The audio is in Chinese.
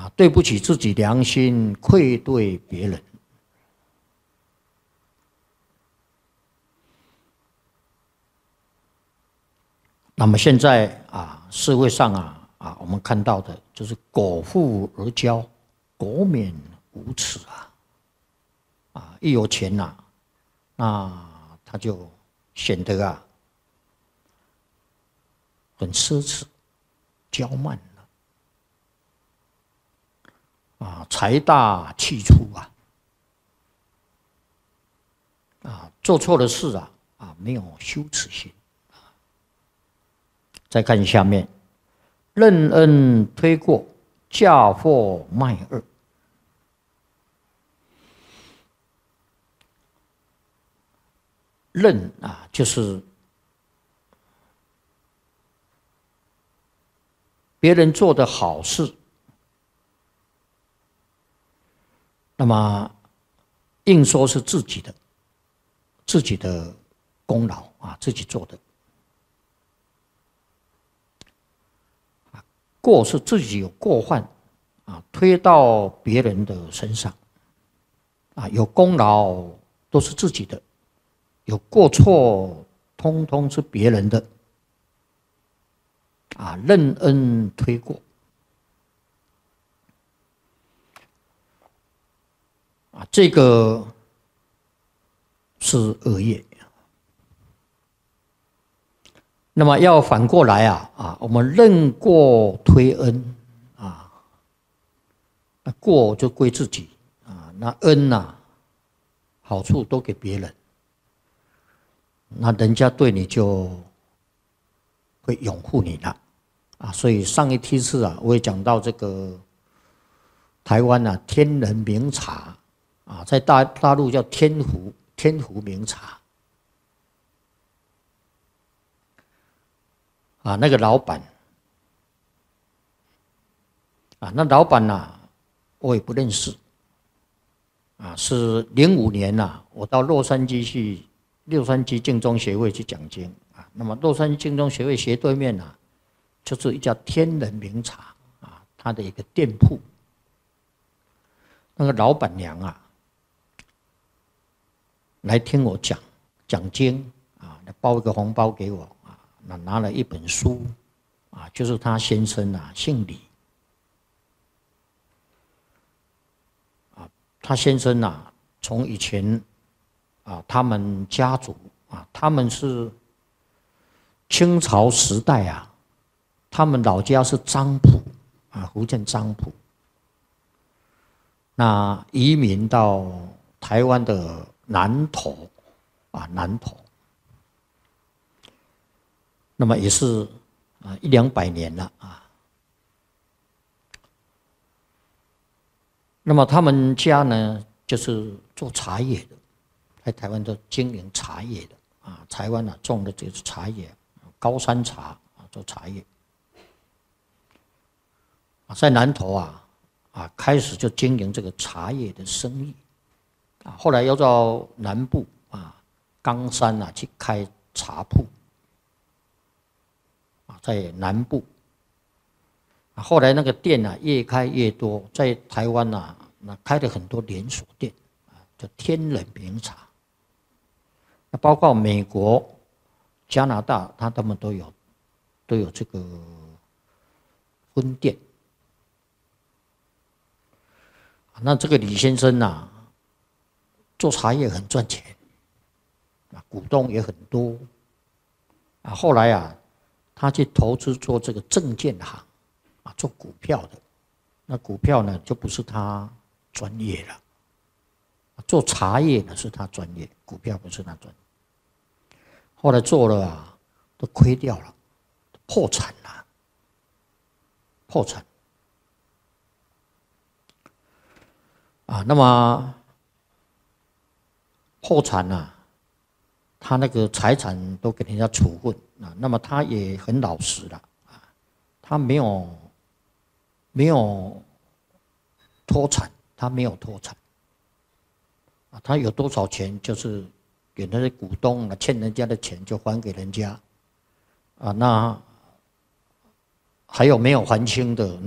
对不起自己良心，愧对别人。那么现在社会上我们看到的就是苟富而骄，苟免无耻一有钱那他就显得很奢侈、骄慢财大气粗做错的事没有羞耻心。再看下面，任恩推过，嫁祸卖恶。任就是别人做的好事，那么硬说是自己的功劳自己做的。过是自己有过患推到别人的身上有功劳都是自己的，有过错通通是别人的任恩推过这个是恶业。那么要反过来我们任过推恩那过就归自己那恩好处都给别人，那人家对你就会拥护你了所以上一梯次我也讲到这个台湾天人茗茶在大陆叫天湖茗茶那个老板那老板我也不认识是05年我到洛杉矶净宗协会去讲经那么洛杉矶净宗协会斜对面就是一家天人茗茶它的一个店铺。那个老板娘来听我讲经包一个红包给我拿了一本书就是他先生姓李他先生从以前他们家族他们是清朝时代他们老家是漳浦福建漳浦，那移民到台湾的南投南投，那么也是100-200年了那么他们家呢就是做茶叶的，在台湾都经营茶叶的台湾种的这是茶叶，高山茶做茶叶在南投开始就经营这个茶叶的生意后来又到南部冈山去开茶铺在南部后来那个店越开越多，在台湾那开了很多连锁店叫天人茗茶，那包括美国、加拿大，他们都有这个分店。那这个李先生做茶叶很赚钱股东也很多后来他去投资做这个证券行做股票的，那股票呢就不是他专业了，做茶叶呢是他专业，股票不是他专业。后来做了都亏掉了，破产了，破产那么破产他那个财产都给人家处分那么他也很老实了他没有脱产，他没有脱产他有多少钱就是给那些股东欠人家的钱就还给人家那还有没有还清的